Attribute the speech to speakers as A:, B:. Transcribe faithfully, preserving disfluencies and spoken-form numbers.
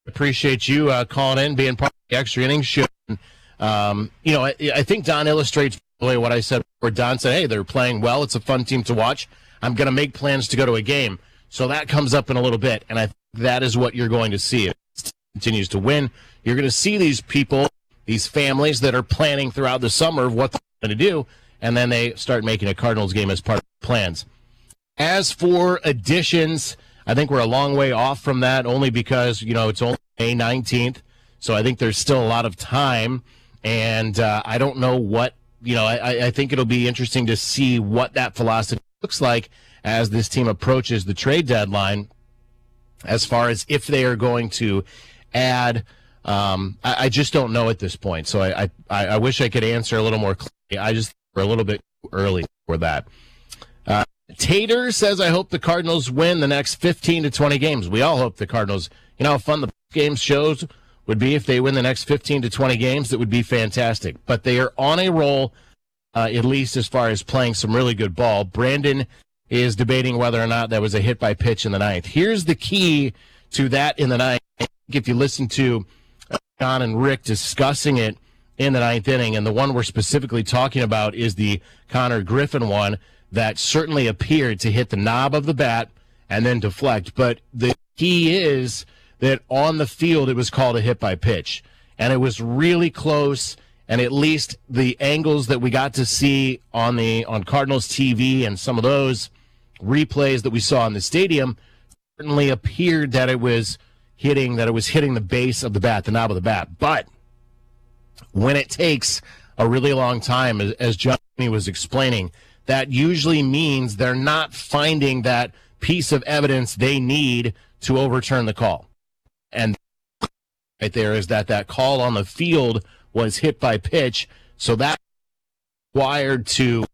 A: Appreciate you uh, calling in, being part of the Extra Innings show. Um, you know, I, I think Don illustrates the way what I said where Don said, hey, they're playing well. It's a fun team to watch. I'm going to make plans to go to a game. So that comes up in a little bit, and I think that is what you're going to see. If it continues to win, you're going to see these people, these families that are planning throughout the summer of what they're going to do, and then they start making a Cardinals game as part of the plans. As for additions, I think we're a long way off from that, only because, you know, it's only May nineteenth, so I think there's still a lot of time, and uh, I don't know what, you know, I, I think it'll be interesting to see what that philosophy looks like as this team approaches the trade deadline, as far as if they are going to add. Um, I, I just don't know at this point, so I, I, I wish I could answer a little more clearly. I just think we're a little bit early for that. Uh, Tater says, I hope the Cardinals win the next fifteen to twenty games. We all hope the Cardinals, you know how fun the games shows would be if they win the next fifteen to twenty games. That would be fantastic. But they are on a roll, uh, at least as far as playing some really good ball. Brandon is debating whether or not that was a hit by pitch in the ninth. Here's the key to that in the ninth. If you listen to John and Rick discussing it in the ninth inning, and the one we're specifically talking about is the Connor Griffin one that certainly appeared to hit the knob of the bat and then deflect. But the key is that on the field it was called a hit by pitch, and it was really close. And at least the angles that we got to see on the on Cardinals T V and some of those replays that we saw in the stadium certainly appeared that it was hitting that it was hitting the base of the bat, the knob of the bat. But when it takes a really long time, as, as Johnny was explaining, that usually means they're not finding that piece of evidence they need to overturn the call. And right there is that that call on the field was hit by pitch, so that required to